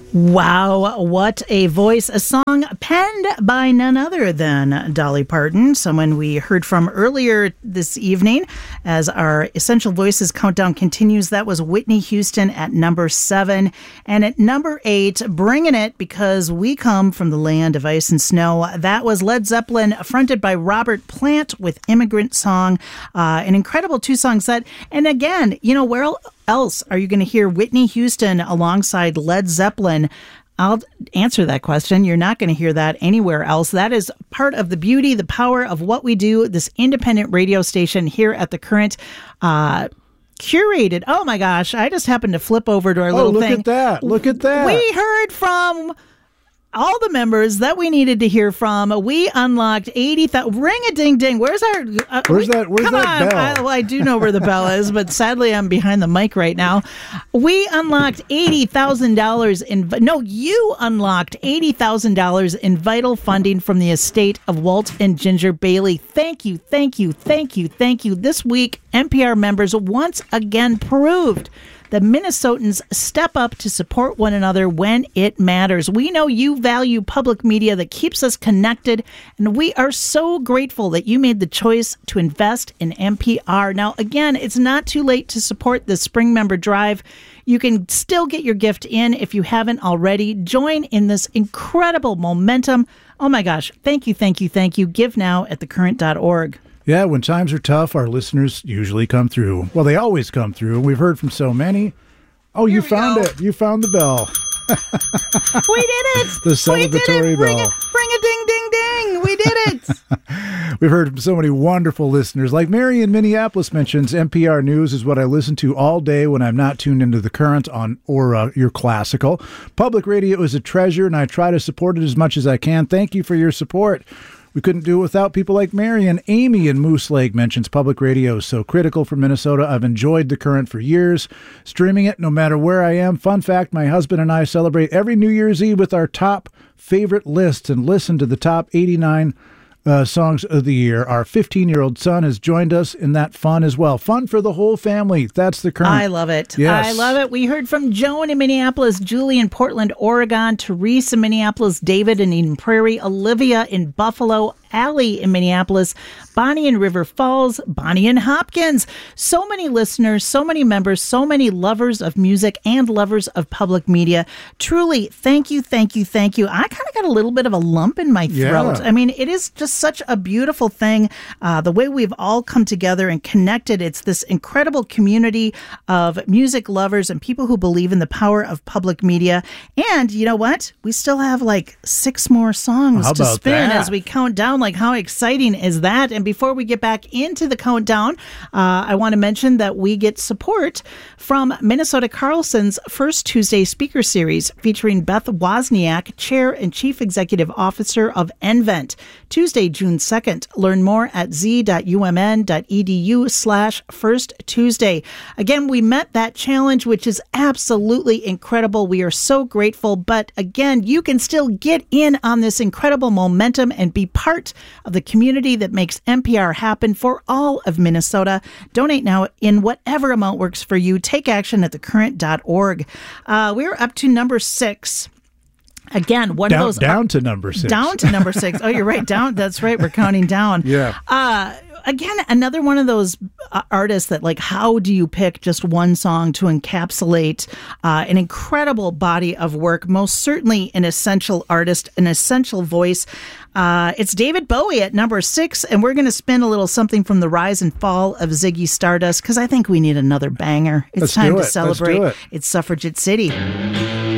Wow, what a voice. A song penned by none other than Dolly Parton, someone we heard from earlier this evening as our Essential Voices countdown continues. That was Whitney Houston at number 7. And at number 8, bringing it because we come from the land of ice and snow, that was Led Zeppelin, fronted by Robert Plant with Immigrant Song. An incredible 2-song set. And again, you know, where else are you going to hear Whitney Houston alongside Led Zeppelin? I'll answer that question. You're not going to hear that anywhere else. That is part of the beauty, the power of what we do, this independent radio station here at The Current. Curated. Oh my gosh, I just happened to flip over to our little thing. Look at that. We heard from all the members that we needed to hear from. We unlocked 80,000. Ring a ding ding. Where's our? Where's that bell? I do know where the bell is, but sadly I'm behind the mic right now. We unlocked $80,000 in. No, you unlocked $80,000 in vital funding from the estate of Walt and Ginger Bailey. Thank you, thank you, thank you, thank you. This week, NPR members once again proved that Minnesotans step up to support one another when it matters. We know you value public media that keeps us connected, and we are so grateful that you made the choice to invest in NPR. Now, again, it's not too late to support the Spring Member Drive. You can still get your gift in if you haven't already. Join in this incredible momentum. Oh my gosh, thank you, thank you, thank you. Give now at thecurrent.org. Yeah, when times are tough, our listeners usually come through. Well, they always come through. We've heard from so many. Oh, you found it. You found the bell. We did it. The celebratory bell. Bring a ding, ding, ding. We did it. We've heard from so many wonderful listeners. Like Mary in Minneapolis mentions, NPR News is what I listen to all day when I'm not tuned into The Current or your classical. Public radio is a treasure, and I try to support it as much as I can. Thank you for your support. We couldn't do it without people like Mary. And Amy in Moose Lake mentions public radio is so critical for Minnesota. I've enjoyed The Current for years, streaming it no matter where I am. Fun fact, my husband and I celebrate every New Year's Eve with our top favorite lists and listen to the top 89 songs of the year. Our 15-year-old son has joined us in that fun as well. Fun for the whole family. That's The Current. I love it. Yes. I love it. We heard from Joan in Minneapolis, Julie in Portland, Oregon, Therese in Minneapolis, David in Eden Prairie, Olivia in Buffalo, Allie in Minneapolis, Bonnie in River Falls, Bonnie in Hopkins. So many listeners, so many members, so many lovers of music and lovers of public media. Truly, thank you, thank you, thank you. I kind of got a little bit of a lump in my throat. Yeah. I mean, it is just such a beautiful thing. The way we've all come together and connected. It's this incredible community of music lovers and people who believe in the power of public media. And you know what? We still have like 6 more songs to spin as we count down. Like, how exciting is that? And before we get back into the countdown, I want to mention that we get support from Minnesota Carlson's First Tuesday Speaker Series featuring Beth Wozniak, Chair and Chief Executive Officer of nVent. Tuesday, June 2nd. Learn more at z.umn.edu/First Tuesday. Again, we met that challenge, which is absolutely incredible. We are so grateful. But again, you can still get in on this incredible momentum and be part of the community that makes NPR happen for all of Minnesota. Donate now in whatever amount works for you. Take action at thecurrent.org. We're up to number 6. Again, one of those down to number 6. Down to number 6. Oh, you're right. Down. That's right. We're counting down. Yeah. Again, another one of those artists that, like, how do you pick just one song to encapsulate an incredible body of work? Most certainly an essential artist, an essential voice. It's David Bowie at number 6, and we're going to spin a little something from the rise and fall of Ziggy Stardust because I think we need another banger. It's time to celebrate. It's Suffragette City.